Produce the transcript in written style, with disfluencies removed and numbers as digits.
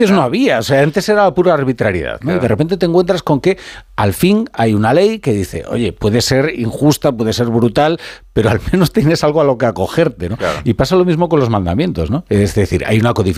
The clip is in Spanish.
no había, o sea, antes era pura arbitrariedad, ¿no? Claro. Y de repente te encuentras con que al fin hay una ley que dice, oye, puede ser injusta, puede ser brutal, pero al menos tienes algo a lo que acogerte, ¿no? Claro. Y pasa lo mismo con los mandamientos, ¿no? Es decir, hay una codificación